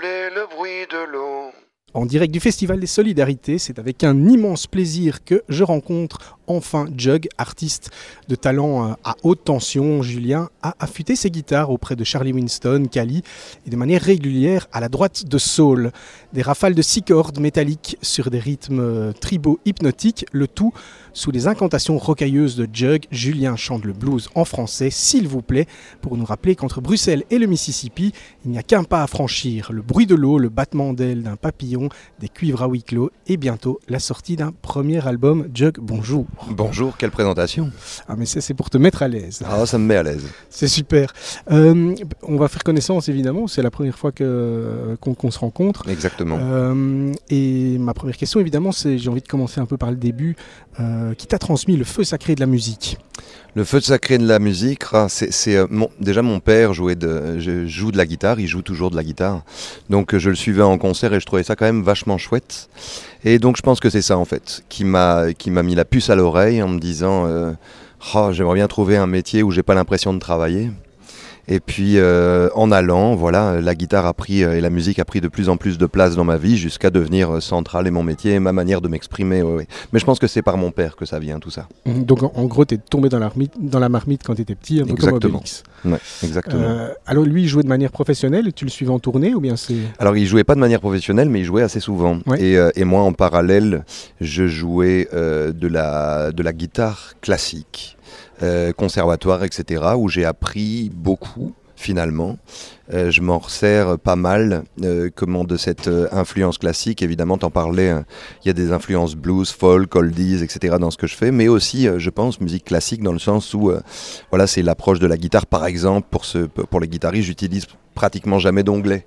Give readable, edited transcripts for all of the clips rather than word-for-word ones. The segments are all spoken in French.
couler le bruit de l'eau. En direct du Festival des Solidarités, c'est avec un immense plaisir que je rencontre enfin Jug, artiste de talent à haute tension. Julien a affûté ses guitares auprès de Charlie Winston, Cali et de manière régulière à la droite de Soul. Des rafales de 6 cordes métalliques sur des rythmes tribaux hypnotiques, le tout sous les incantations rocailleuses de Jug. Julien chante le blues en français, s'il vous plaît, pour nous rappeler qu'entre Bruxelles et le Mississippi, il n'y a qu'un pas à franchir. Le bruit de l'eau, le battement d'ailes d'un papillon, des cuivres à huis clos et bientôt la sortie d'un premier album. Jug, bonjour. Bonjour, quelle présentation. Ah mais c'est pour te mettre à l'aise. Ah, ça me met à l'aise. C'est super. On va faire connaissance évidemment, c'est la première fois qu'on se rencontre. Exactement. Et ma première question évidemment, c'est, j'ai envie de commencer un peu par le début, qui t'a transmis le feu sacré de la musique? Le feu sacré de la musique, déjà mon père joue de la guitare, il joue toujours de la guitare. Donc je le suivais en concert et je trouvais ça quand même vachement chouette. Et donc je pense que c'est ça en fait, qui m'a mis la puce à l'oreille en me disant j'aimerais bien trouver un métier où j'ai pas l'impression de travailler. Et puis en allant, voilà, la guitare a pris et la musique a pris de plus en plus de place dans ma vie jusqu'à devenir centrale et mon métier et ma manière de m'exprimer. Ouais. Mais je pense que c'est par mon père que ça vient tout ça. Donc en gros, tu es tombé dans la marmite quand tu étais petit, un peu comme Obélix. Ouais, exactement. Alors lui, il jouait de manière professionnelle et tu le suivais en tournée ou bien c'est... Alors il jouait pas de manière professionnelle, mais il jouait assez souvent. Ouais. Et moi, en parallèle, je jouais de la guitare classique. Conservatoire, etc., où j'ai appris beaucoup, finalement. Je m'en resserre pas mal de cette influence classique. Évidemment, t'en parlais, il y a des influences blues, folk, oldies, etc. dans ce que je fais, mais aussi, je pense, musique classique dans le sens où voilà, c'est l'approche de la guitare. Par exemple, pour les guitaristes, j'utilise pratiquement jamais d'onglet.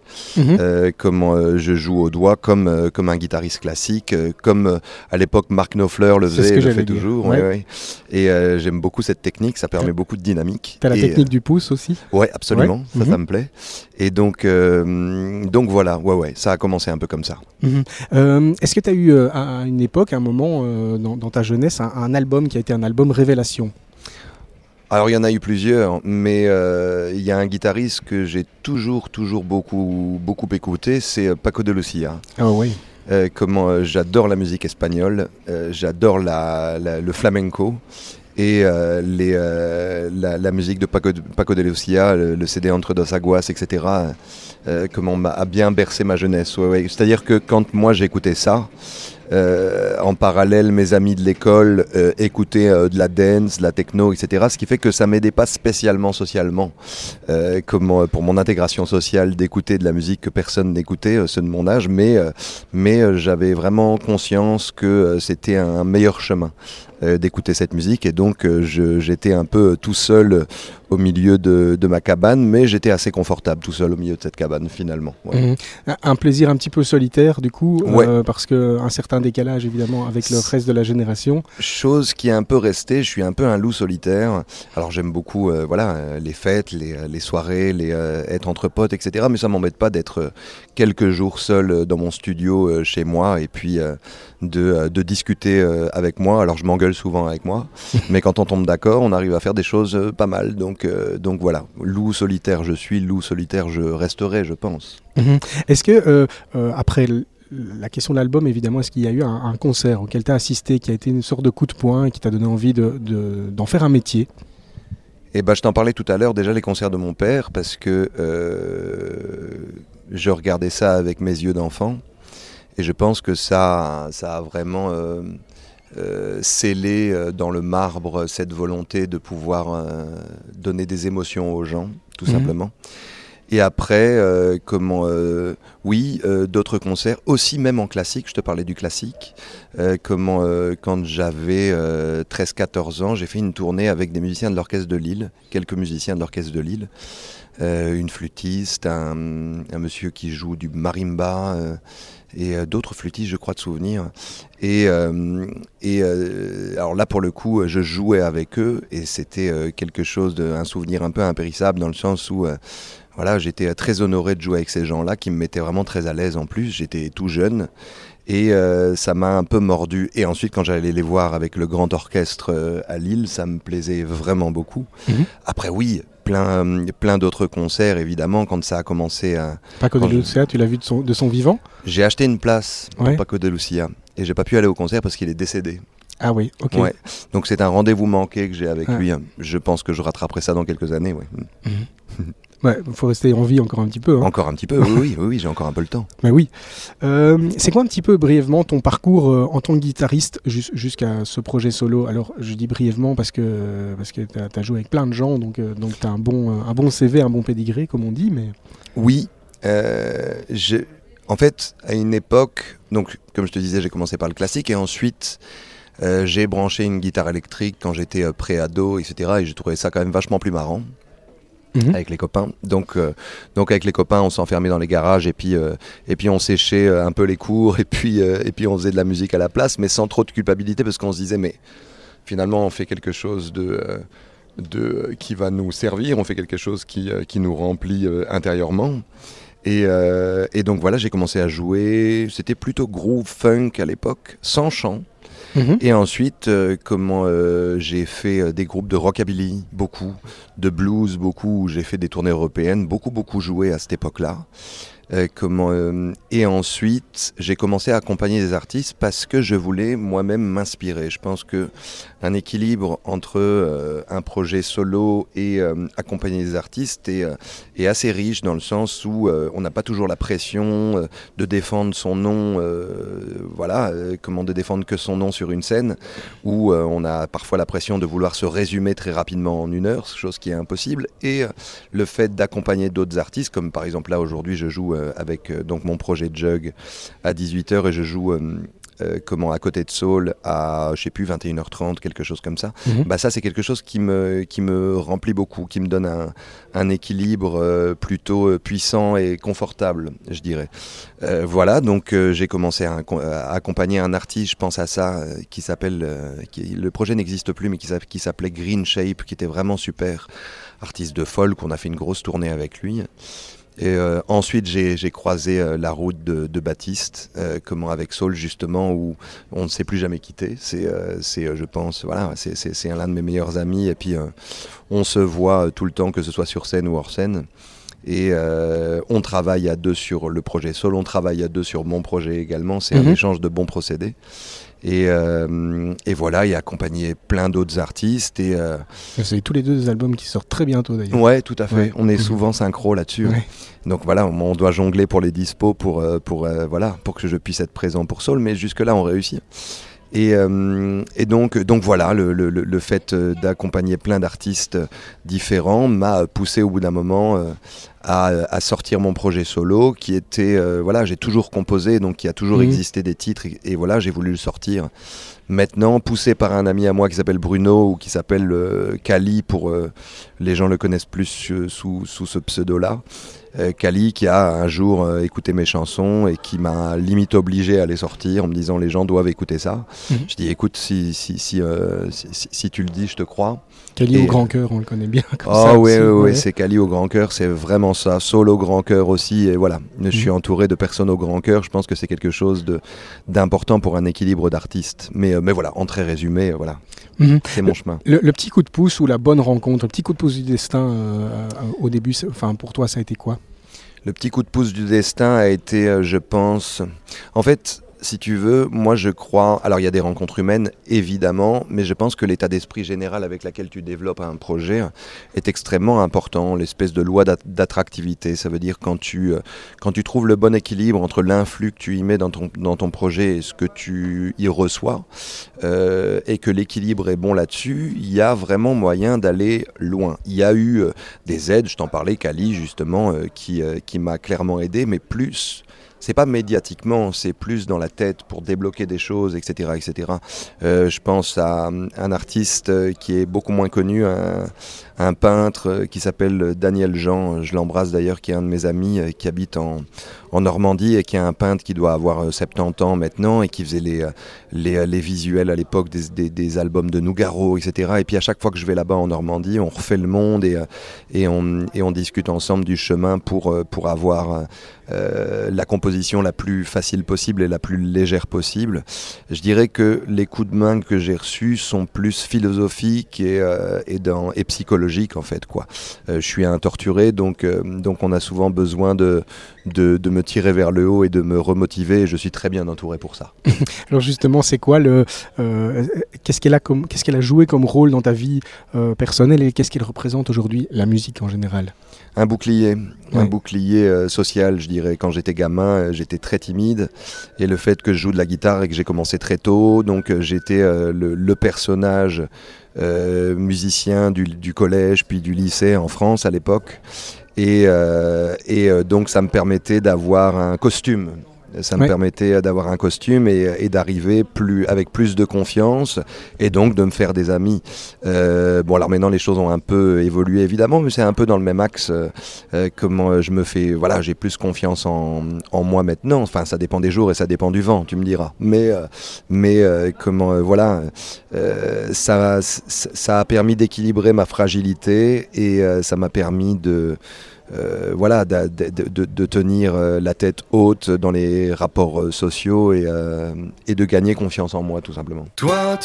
Je joue au doigt comme un guitariste classique, comme à l'époque Mark Knopfler le faisait et le fait toujours. Ouais. Ouais. Et j'aime beaucoup cette technique, ça permet beaucoup de dynamique. T'as la technique du pouce aussi? Ouais, absolument, ça me plaît. Et donc voilà, ouais, ça a commencé un peu comme ça. Est-ce que tu as eu à une époque, un moment dans ta jeunesse, un album qui a été un album révélation? Alors il y en a eu plusieurs, mais il y a un guitariste que j'ai toujours beaucoup écouté, c'est Paco de Lucia. Ah oui. J'adore la musique espagnole, j'adore le flamenco et la musique de Paco de Lucia, le CD Entre Dos Aguas, etc. A bien bercé ma jeunesse. Ouais. C'est-à-dire que quand moi j'écoutais ça, en parallèle, mes amis de l'école écoutaient de la dance, de la techno, etc. Ce qui fait que ça m'aidait pas spécialement socialement, pour mon intégration sociale d'écouter de la musique que personne n'écoutait, ceux de mon âge, mais j'avais vraiment conscience que c'était un meilleur chemin d'écouter cette musique et donc j'étais un peu tout seul au milieu de ma cabane, mais j'étais assez confortable tout seul au milieu de cette cabane finalement. Ouais. Un plaisir un petit peu solitaire du coup, ouais. Parce qu'un certain décalage évidemment avec le reste de la génération. Chose qui est un peu restée, je suis un peu un loup solitaire. Alors j'aime beaucoup les fêtes, les soirées, être entre potes, etc. Mais ça m'embête pas d'être quelques jours seul dans mon studio chez moi et puis de discuter avec moi. Alors je m'engueule souvent avec moi, mais quand on tombe d'accord, on arrive à faire des choses pas mal. Donc voilà, loup solitaire je suis, loup solitaire je resterai, je pense. Est-ce que après la question de l'album, évidemment, est-ce qu'il y a eu un concert auquel tu as assisté qui a été une sorte de coup de poing et qui t'a donné envie d'en faire un métier? Et je t'en parlais tout à l'heure, déjà les concerts de mon père, parce que je regardais ça avec mes yeux d'enfant et je pense que ça a vraiment scellé dans le marbre cette volonté de pouvoir donner des émotions aux gens, tout simplement. Et après, d'autres concerts, aussi même en classique, je te parlais du classique, quand j'avais 13-14 ans, j'ai fait une tournée avec des musiciens de l'Orchestre de Lille, quelques musiciens de l'Orchestre de Lille, une flûtiste, un monsieur qui joue du marimba, et d'autres flûtistes, je crois, de souvenir. Alors là, pour le coup, je jouais avec eux, et c'était un souvenir un peu impérissable, dans le sens où voilà, j'étais très honoré de jouer avec ces gens-là qui me mettaient vraiment très à l'aise en plus. J'étais tout jeune et ça m'a un peu mordu. Et ensuite, quand j'allais les voir avec le grand orchestre à Lille, ça me plaisait vraiment beaucoup. Après, oui, plein d'autres concerts, évidemment, quand ça a commencé à... Paco de Lucia, tu l'as vu de son vivant? J'ai acheté une place pour Paco de Lucia et j'ai pas pu aller au concert parce qu'il est décédé. Ah oui, ok. Ouais. Donc c'est un rendez-vous manqué que j'ai avec lui. Je pense que je rattraperai ça dans quelques années. Ouais. Ouais, il faut rester en vie encore un petit peu. Hein. Encore un petit peu, oui, j'ai encore un peu le temps. Mais oui. C'est quoi un petit peu brièvement ton parcours en tant que guitariste jusqu'à ce projet solo? Alors je dis brièvement parce que tu as joué avec plein de gens, donc tu as un bon CV, un bon pédigré comme on dit. Mais... Oui, en fait à une époque, donc comme je te disais, j'ai commencé par le classique et ensuite j'ai branché une guitare électrique quand j'étais pré-ado, etc. Et j'ai trouvé ça quand même vachement plus marrant. Avec les copains. Donc avec les copains, on s'enfermait dans les garages et puis on séchait un peu les cours et puis on faisait de la musique à la place, mais sans trop de culpabilité parce qu'on se disait mais finalement on fait quelque chose qui va nous servir, on fait quelque chose qui nous remplit intérieurement. Et donc voilà, j'ai commencé à jouer. C'était plutôt groove funk à l'époque, sans chant. Et ensuite, j'ai fait des groupes de rockabilly, beaucoup, de blues, beaucoup, où j'ai fait des tournées européennes, beaucoup joué à cette époque-là. Et ensuite, j'ai commencé à accompagner des artistes parce que je voulais moi-même m'inspirer. Je pense qu'un équilibre entre un projet solo et accompagner des artistes est assez riche dans le sens où on n'a pas toujours la pression de défendre son nom, de défendre que son nom sur une scène, où on a parfois la pression de vouloir se résumer très rapidement en 1 heure, chose qui est impossible. Et le fait d'accompagner d'autres artistes, comme par exemple là aujourd'hui je joue avec donc mon projet Jug à 18h et je joue à côté de Soul à je sais plus 21h30, quelque chose comme ça. Ça c'est quelque chose qui me remplit beaucoup, qui me donne un équilibre plutôt puissant et confortable, je dirais. Donc j'ai commencé à accompagner un artiste, je pense à ça, qui s'appelle le projet n'existe plus mais qui s'appelait Green Shape, qui était vraiment super, artiste de folk, on a fait une grosse tournée avec lui. Et ensuite j'ai croisé la route de Baptiste, avec Soul justement, où on ne s'est plus jamais quitté. Je pense, c'est l'un de mes meilleurs amis et puis on se voit tout le temps, que ce soit sur scène ou hors scène. Et on travaille à deux sur le projet Soul, on travaille à deux sur mon projet également. C'est un échange de bons procédés. Et voilà, il a accompagné plein d'autres artistes. C'est tous les deux des albums qui sortent très bientôt d'ailleurs. Ouais, tout à fait. Ouais. On est souvent synchro là-dessus. Ouais. Donc voilà, on doit jongler pour les dispos pour que je puisse être présent pour Soul. Mais jusque-là, on réussit. Et donc voilà, le fait d'accompagner plein d'artistes différents m'a poussé au bout d'un moment à sortir mon projet solo, qui était, j'ai toujours composé, donc il a toujours existé des titres, et voilà, j'ai voulu le sortir. Maintenant, poussé par un ami à moi qui s'appelle Bruno, ou qui s'appelle Kali, les gens le connaissent plus sous ce pseudo-là. Kali qui a un jour écouté mes chansons et qui m'a limite obligé à les sortir en me disant les gens doivent écouter ça. Je dis écoute, si tu le dis, je te crois. Kali au grand cœur, on le connaît bien. Oui, c'est Kali au grand cœur, c'est vraiment ça. Soul au grand cœur aussi, et voilà. Je suis entouré de personnes au grand cœur. Je pense que c'est quelque chose d'important pour un équilibre d'artistes. Mais voilà, en très résumé, voilà. C'est mon chemin. Le petit coup de pouce ou la bonne rencontre, le petit coup de pouce du destin au début, pour toi, ça a été quoi? Le petit coup de pouce du destin a été, je pense... En fait, si tu veux, moi je crois... Alors il y a des rencontres humaines, évidemment, mais je pense que l'état d'esprit général avec lequel tu développes un projet est extrêmement important. L'espèce de loi d'attractivité, ça veut dire quand tu trouves le bon équilibre entre l'influx que tu y mets dans ton projet et ce que tu y reçois, et que l'équilibre est bon là-dessus, il y a vraiment moyen d'aller loin. Il y a eu des aides, je t'en parlais, Kali justement, qui m'a clairement aidé, mais plus... C'est pas médiatiquement, c'est plus dans la tête pour débloquer des choses, etc. etc. Je pense à un artiste qui est beaucoup moins connu, un peintre qui s'appelle Daniel Jean, je l'embrasse d'ailleurs, qui est un de mes amis, qui habite en Normandie et qui est un peintre qui doit avoir 70 ans maintenant et qui faisait les visuels à l'époque des albums de Nougaro, etc. Et puis à chaque fois que je vais là-bas en Normandie, on refait le monde et on discute ensemble du chemin pour avoir la composition position la plus facile possible et la plus légère possible. Je dirais que les coups de main que j'ai reçus sont plus philosophiques et psychologiques en fait, quoi. Je suis un torturé, donc on a souvent besoin de me tirer vers le haut et de me remotiver, et je suis très bien entouré pour ça. Alors justement, c'est quoi qu'est-ce qu'elle a joué comme rôle dans ta vie personnelle, et qu'est-ce qu'elle représente aujourd'hui, la musique en général? Un bouclier social, je dirais. Quand j'étais gamin, j'étais très timide, et le fait que je joue de la guitare et que j'ai commencé très tôt, donc j'étais le personnage musicien du collège puis du lycée en France à l'époque, et donc ça me permettait d'avoir un costume. Ça me permettait d'avoir un costume et d'arriver avec plus de confiance, et donc de me faire des amis. Bon, alors maintenant les choses ont un peu évolué évidemment, mais c'est un peu dans le même axe. Comment je me fais, voilà, j'ai plus confiance en moi maintenant. Enfin, ça dépend des jours et ça dépend du vent, tu me diras. Mais voilà, ça a permis d'équilibrer ma fragilité, et ça m'a permis de tenir la tête haute dans les rapports sociaux, et de gagner confiance en moi, tout simplement. Toi